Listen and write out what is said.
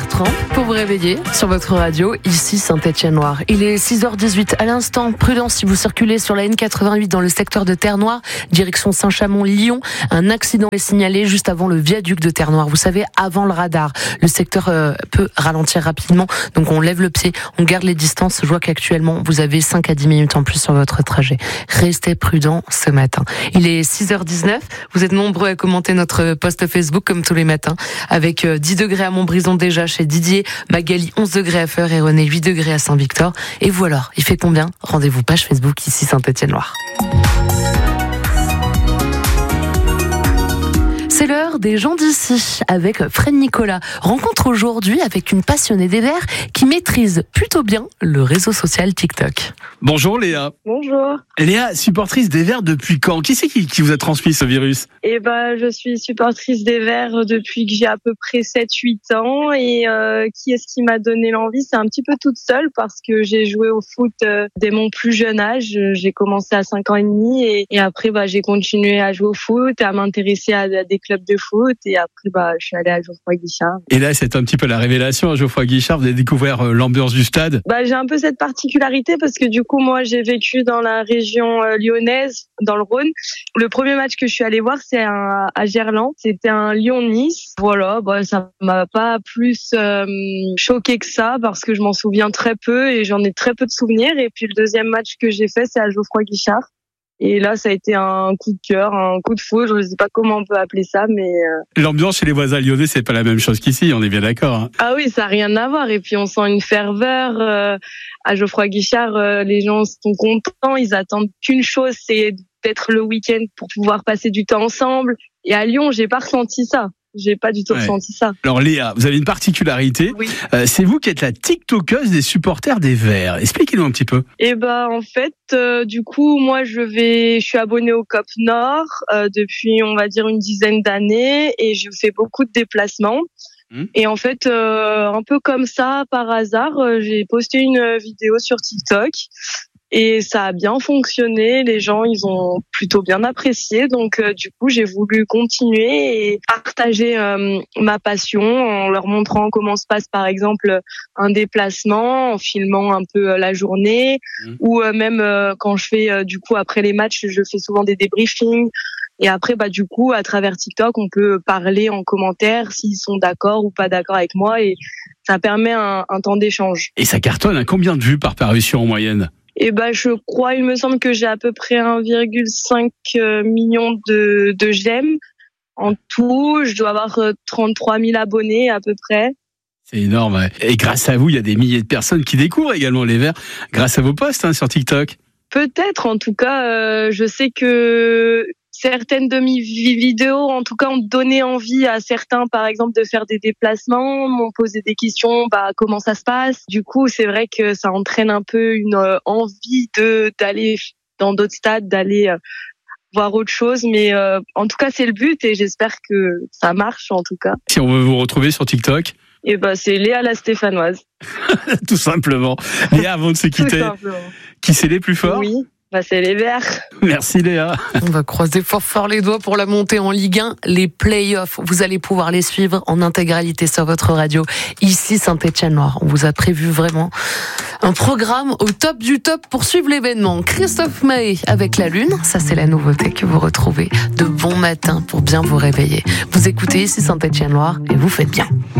Bertrand pour vous réveiller sur votre radio, ici Saint-Étienne-Loire. Il est 6h18 à l'instant. Prudence si vous circulez sur la N88 dans le secteur de Terre-Noire, direction Saint-Chamond-Lyon. Un accident est signalé juste avant le viaduc de Terre-Noire. Vous savez, avant le radar. Le secteur peut ralentir rapidement, donc on lève le pied, on garde les distances. Je vois qu'actuellement, vous avez 5 à 10 minutes en plus sur votre trajet. Restez prudents ce matin. Il est 6h19. Vous êtes nombreux à commenter notre post Facebook comme tous les matins, avec 10 degrés à Montbrison déjà chez Didier, Magali 11 degrés à Feur et René 8 degrés à Saint-Victor. Et vous alors, il fait combien ? Rendez-vous page Facebook ici Saint-Étienne-Loire. C'est l'heure des gens d'ici avec Fred Nicolas. Rencontre aujourd'hui avec une passionnée des Verts qui maîtrise plutôt bien le réseau social TikTok. Bonjour Léa. Bonjour. Léa, supportrice des Verts depuis quand ? Qui c'est qui vous a transmis ce virus ? Je suis supportrice des Verts depuis que j'ai à peu près 7-8 ans et qui est-ce qui m'a donné l'envie ? C'est un petit peu toute seule parce que j'ai joué au foot dès mon plus jeune âge. J'ai commencé à 5 ans et demi et après j'ai continué à jouer au foot, à m'intéresser à des clubs de foot et après je suis allée à Geoffroy Guichard. Et là c'est un petit peu la révélation à Geoffroy Guichard, vous avez découvert l'ambiance du stade. J'ai un peu cette particularité parce que du coup moi j'ai vécu dans la région lyonnaise, dans le Rhône. Le premier match que je suis allée voir c'est à Gerland, c'était un Lyon-Nice. Voilà, ça m'a pas plus choqué que ça parce que je m'en souviens très peu et j'en ai très peu de souvenirs. Et puis le deuxième match que j'ai fait c'est à Geoffroy Guichard. Et là, ça a été un coup de cœur, un coup de foudre, je ne sais pas comment on peut appeler ça, mais... L'ambiance chez les voisins lyonnais, c'est pas la même chose qu'ici, on est bien d'accord. Hein. Ah oui, ça n'a rien à voir. Et puis, on sent une ferveur. À Geoffroy Guichard, les gens sont contents, ils attendent qu'une chose, c'est d'être le week-end pour pouvoir passer du temps ensemble. Et à Lyon, j'ai pas ressenti ça. J'ai pas du tout ressenti ça. Alors Léa, vous avez une particularité. Oui. C'est vous qui êtes la TikTokeuse des supporters des Verts. Expliquez-nous un petit peu. En fait, du coup, moi, je suis abonnée au COP Nord depuis, on va dire, une dizaine d'années et je fais beaucoup de déplacements. Et en fait, un peu comme ça, par hasard, j'ai posté une vidéo sur TikTok. Et ça a bien fonctionné, les gens ils ont plutôt bien apprécié, donc du coup j'ai voulu continuer et partager ma passion en leur montrant comment se passe par exemple un déplacement, en filmant un peu la journée, ou même quand je fais du coup après les matchs je fais souvent des débriefings. Et après, du coup, à travers TikTok, on peut parler en commentaire s'ils sont d'accord ou pas d'accord avec moi et ça permet un temps d'échange. Et ça cartonne, hein, combien de vues par parution en moyenne ? Je crois, il me semble que j'ai à peu près 1,5 million de j'aime. En tout, je dois avoir 33 000 abonnés à peu près. C'est énorme. Ouais. Et grâce à vous, il y a des milliers de personnes qui découvrent également les Verts grâce à vos posts sur TikTok. Peut-être, en tout cas, je sais que certaines de mes vidéos, en tout cas, ont donné envie à certains, par exemple, de faire des déplacements, m'ont posé des questions, comment ça se passe. Du coup, c'est vrai que ça entraîne un peu une envie d'aller dans d'autres stades, d'aller voir autre chose. Mais en tout cas, c'est le but et j'espère que ça marche, en tout cas. Si on veut vous retrouver sur TikTok ? C'est Léa la Stéphanoise. Tout simplement. Léa, avant de se quitter, qui c'est les plus forts ? Oui. C'est les Verts. Merci Léa. On va croiser fort les doigts pour la montée en Ligue 1, les play-offs. Vous allez pouvoir les suivre en intégralité sur votre radio. Ici Saint-Étienne-Loire. On vous a prévu vraiment un programme au top du top pour suivre l'événement. Christophe Maé avec La Lune. Ça, c'est la nouveauté que vous retrouvez de bon matin pour bien vous réveiller. Vous écoutez ici Saint-Étienne-Loire et vous faites bien.